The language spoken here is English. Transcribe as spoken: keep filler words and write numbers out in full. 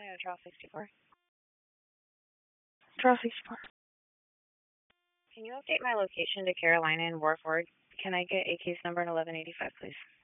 Toyota Trail sixty-four. Trail sixty-four. Can you update my location to Carolina and Warford? Can I get a case number in eleven eighty-five, please?